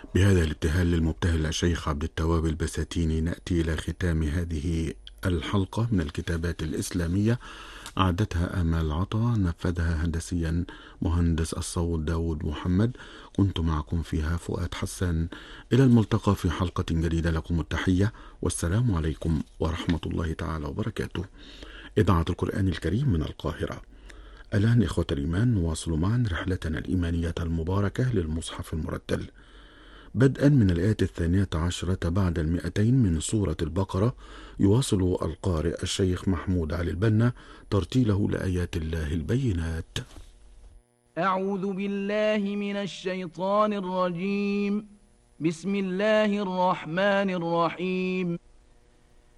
بهذا الابتهال للمبتهل الشيخ عبد التواب البساتيني نأتي إلى ختام هذه الحلقة من الكتابات الإسلامية، أعدتها آمال عطا، نفذها هندسيا مهندس الصوت داود محمد. كنت معكم فيها فؤاد حسان. إلى الملتقى في حلقة جديدة، لكم التحية والسلام عليكم ورحمة الله تعالى وبركاته. إذاعة القرآن الكريم من القاهرة. الآن إخوة الإيمان نواصل معا رحلتنا الإيمانية المباركة للمصحف المرتل، بدءا من الآية 12 بعد 200 من سورة البقرة. يواصل القارئ الشيخ محمود علي البنا ترتيله لآيات الله البينات. أعوذ بالله من الشيطان الرجيم. بسم الله الرحمن الرحيم.